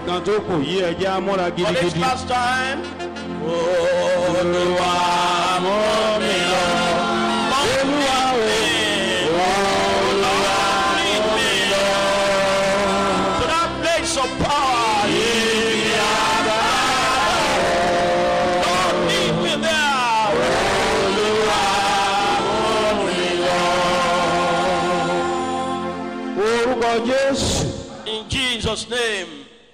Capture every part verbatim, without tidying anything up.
kan tó kù yí ẹjẹ́ amúra For this gidigidi. last time. Olúwa mú mi lọ. Olúwa o, Olúwa Lead me to that place of power. Lord, lead me there. orúkọ Jésù, In Jesus' name.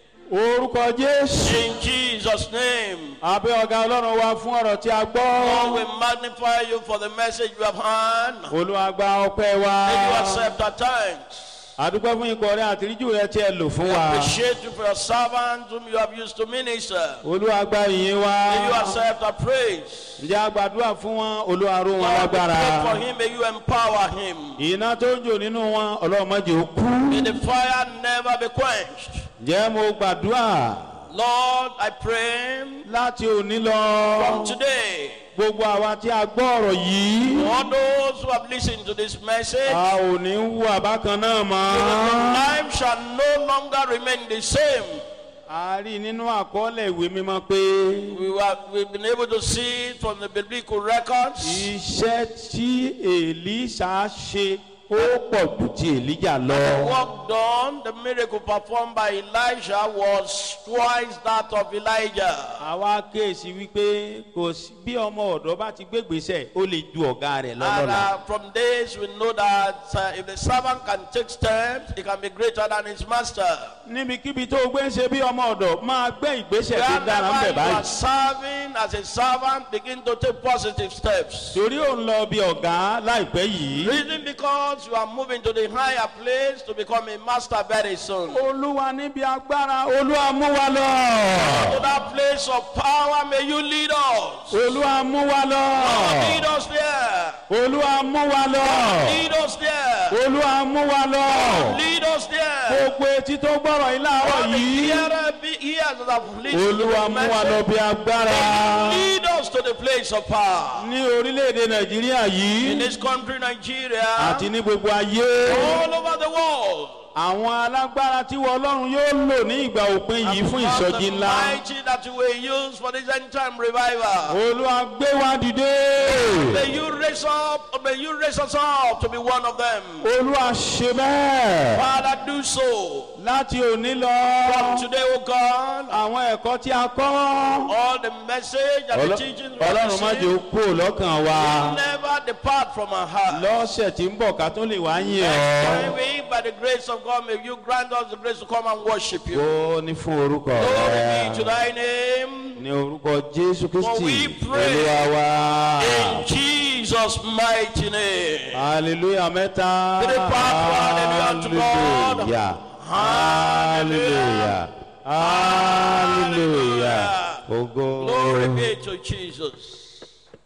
orúkọ Jésù. In Jesus' name. Àbẹ́ ọ̀gá Ọlọ́run wa fún ọ̀rọ̀ tí a Lord, gbọ́. we magnify you for the message you have heard. Olúwa gba ọpẹ́ wa. May you accept our thanks. Àdúpẹ́ fún ikọ̀ rẹ àtìríjù rẹ tí ẹ lò fún We wa. appreciate you for your servants whom you have used to minister. Olúwa gba ìyìn wa. May you accept our praise. Ǹjẹ́ a gbàdúrà fún wọn, Olúwa ró wọn Lord, we lágbára. pray for him. May you empower him. Iná tó ń jò nínú wọn, Ọlọ́run má jẹ́ ó kú. May the fire never be quenched. Ǹjẹ́ mo gbàdúrà Lord, I pray láti òní lọ. from today, Gbogbo àwa tí a gbọ́ ọ̀rọ̀ yìí. all those who have listened to this message, A ò ní wú àbákan náà mọ́. life shall no longer remain the same. A rí nínú àkọọ́lẹ̀ ìwé mímọ́ pé We were, we've been able to see it from the biblical records. iṣẹ́ tí Èlíṣà ṣe ó pọ̀ jù ti Èlíjà lọ. The work done, the miracle performed by Elijah was twice that of Elijah. Àwa kéèsì wípé kò sí bí ọmọ ọ̀dọ́ bá ti gbégbèsè ó lè ju ọ̀gá rẹ̀ And lọ́lọ́la. uh, from this we know that uh, if the servant can take steps, he can be greater than his master. Níbikíbi tó o gbé ń ṣe bí ọmọ ọ̀dọ̀ máa gbé ìgbésẹ̀ tó dára ń Wherever bẹ̀ you are báyìí. serving as a servant, begin to take positive steps. Torí ò ń lọ bí ọ̀gá láìpẹ́ yìí. Reason because you are moving to the higher place to become a master very soon. To Olúwa níbi agbára, Olúwa mú wa lọ. that place of power, may you lead us. Olúwa mú wa lọ. Lead us there. Olúwa mú wa lọ. Lead us there. Olúwa mú wa lọ. Lead us there. Gbogbo etí tó gbọ́rọ̀ yìí láàárọ̀ All the yìí. hearer be- ears that have listened to Olúwa the mú wa lọ message, bí agbára. lead us to the place of power. Ní orílẹ̀-èdè Nàìjíríà In yìí this country, Nigeria, àti ní gbogbo ayé. all over the world, Àwọn alágbára tí wọ́n Ọlọ́run yóò lò ní ìgbà òpin yìí fún because ìsọjí the ńlá. mighty that you will use for this end time revival. Olúwa gbé wa dìde. May you raise up, may you raise us up to be one of them. Olúwa ṣe bẹ́ẹ̀. Father, do so. Láti òní lọ. From today, O God, Àwọn ẹ̀kọ́ tí a kọ́. all the message and the teachings we have Ọlọ́run má jẹ́ ó received kúrò lọ́kàn wa. never depart from our heart. Lọ́sẹ̀ tí ń bọ̀ ká tó lè wá yìn Next ọ́. time we, by the grace of God, may you grant us the grace to come and worship you. Ó ní fún orúkọ Glory rẹ̀. be to thy name. Ní orúkọ Jésù For we Kristi, pray Olúwa wa. in Jesus' mighty name. Hallelujah mẹ́ta. To the Father, hallelujah unto God. Hallelujah. Hallelujah. Hallelujah. Ògo. Glory be to Jesus.